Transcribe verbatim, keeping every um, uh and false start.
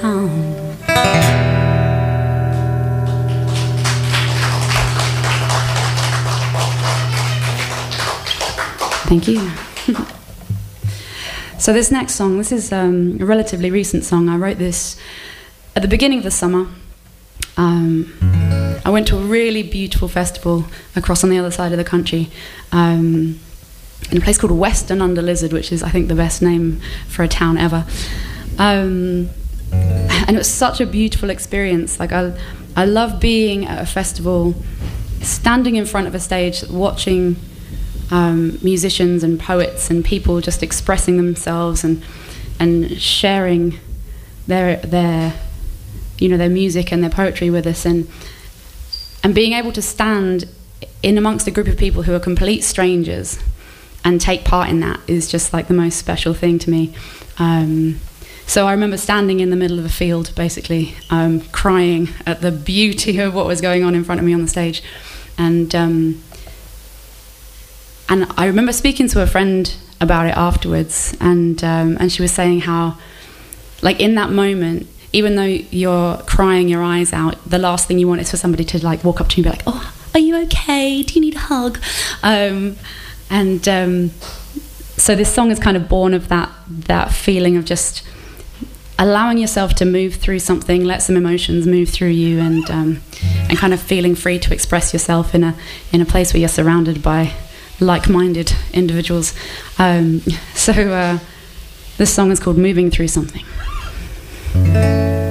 town. Thank you. So this next song, this is um, a relatively recent song. I wrote this at the beginning of the summer. Um, I went to a really beautiful festival across on the other side of the country, um, in a place called Western Under Lizard, which is, I think, the best name for a town ever. Um, and it was such a beautiful experience. Like I, I love being at a festival, standing in front of a stage, watching um, musicians and poets and people just expressing themselves and and sharing their their you know their music and their poetry with us, and and being able to stand in amongst a group of people who are complete strangers and take part in that is just like the most special thing to me. Um, so I remember standing in the middle of a field, basically, um, crying at the beauty of what was going on in front of me on the stage. And um, and I remember speaking to a friend about it afterwards, and um, and she was saying how, like, in that moment, even though you're crying your eyes out, the last thing you want is for somebody to like walk up to you and be like, "Oh, are you okay? Do you need a hug?" Um, and um, so this song is kind of born of that that feeling of just allowing yourself to move through something, let some emotions move through you, and um, and kind of feeling free to express yourself in a in a place where you're surrounded by like-minded individuals. Um, so uh, this song is called "Moving Through Something."